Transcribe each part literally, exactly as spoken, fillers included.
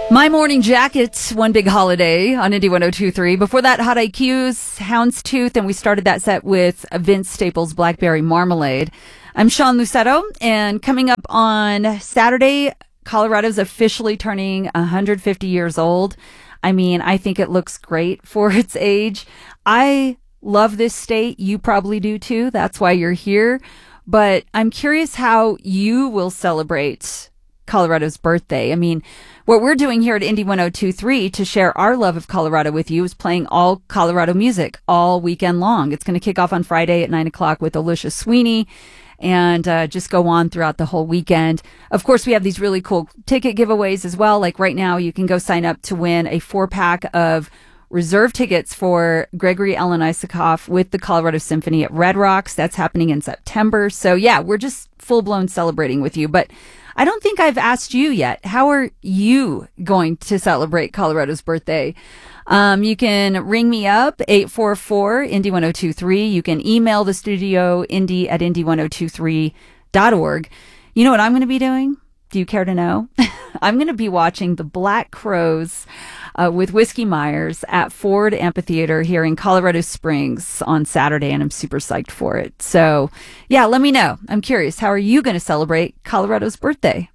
My Morning Jackets, One Big Holiday on Indy one oh two point three. Before that, Hot I Q's, Houndstooth, and we started that set with Vince Staples' Blackberry Marmalade. I'm Sean Lucetto, and coming up on Saturday, Colorado's officially turning one hundred fifty years old. I mean, I think it looks great for its age. I love this state. You probably do too. That's why you're here. But I'm curious how you will celebrate Colorado's birthday. I mean, what we're doing here at Indy one oh two point three to share our love of Colorado with you is playing all Colorado music all weekend long. It's going to kick off on Friday at nine o'clock with Alicia Sweeney and uh, just go on throughout the whole weekend. Of course, we have these really cool ticket giveaways as well. Like right now, you can go sign up to win a four pack of reserve tickets for Gregory Alan Isakov with the Colorado Symphony at Red Rocks. That's happening in September. So yeah, we're just full blown celebrating with you. But I don't think I've asked you yet. How are you going to celebrate Colorado's birthday? Um, you can ring me up, eight four four, Indy one oh two three. You can email the studio, indy at indy one oh two three dot org. You know what I'm going to be doing? Do you care to know? I'm going to be watching the Black Crowes uh, with Whiskey Myers at Ford Amphitheater here in Colorado Springs on Saturday, and I'm super psyched for it. So, yeah, let me know. I'm curious. How are you going to celebrate Colorado's birthday?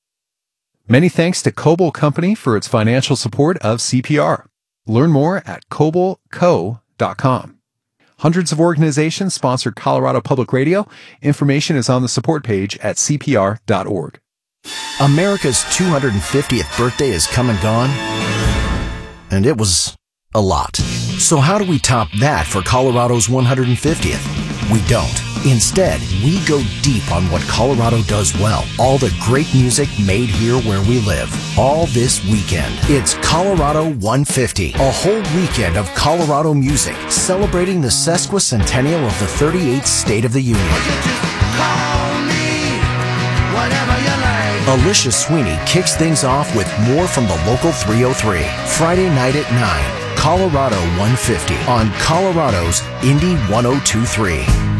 Many thanks to Coble Company for its financial support of C P R. Learn more at coble co dot com. Hundreds of organizations sponsor Colorado Public Radio. Information is on the support page at c p r dot org. America's two hundred fiftieth birthday is come and gone, and it was a lot. So how do we top that for Colorado's one hundred fiftieth? We don't. Instead, we go deep on what Colorado does well. All the great music made here where we live. All this weekend. It's Colorado one fifty. A whole weekend of Colorado music celebrating the sesquicentennial of the thirty-eighth state of the Union. Call me whatever you like. Alicia Sweeney kicks things off with more from the local three oh three. Friday night at nine. Colorado one fifty on Colorado's Indy one oh two point three.